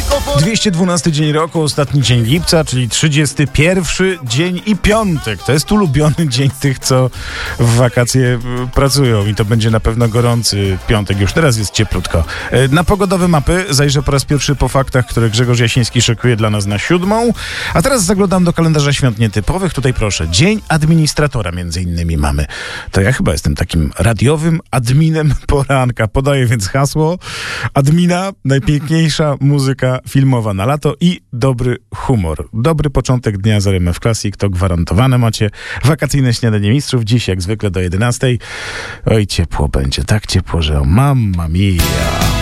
Radiokofon. 212 dzień roku, ostatni dzień lipca, czyli 31 dzień i piątek. To jest ulubiony dzień tych, co w wakacje pracują i to będzie na pewno gorący piątek. Już teraz jest cieplutko. Na pogodowe mapy zajrzę po raz pierwszy po faktach, które Grzegorz Jasiński szykuje dla nas na 7. A teraz zaglądam do kalendarza świąt nietypowych. Tutaj proszę, dzień administratora między innymi mamy. To ja chyba jestem takim radiowym adminem poranka. Podaję więc hasło admina, najpiękniejsza muzyka filmowa na lato i dobry humor. Dobry początek dnia z RMF Classic, to gwarantowane macie. Wakacyjne śniadanie mistrzów, dziś jak zwykle do 11. Oj, ciepło będzie, tak ciepło, że mamma mia.